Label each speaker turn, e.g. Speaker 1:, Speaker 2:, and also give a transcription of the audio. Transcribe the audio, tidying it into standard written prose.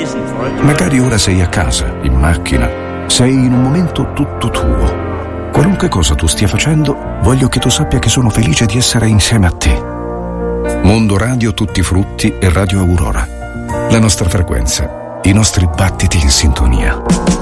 Speaker 1: Magari ora sei a casa, in macchina, sei in un momento tutto tuo. Qualunque cosa tu stia facendo, voglio che tu sappia che sono felice di essere insieme a te. Mondo Radio Tutti Frutti e Radio Aurora. La nostra frequenza, i nostri battiti in sintonia.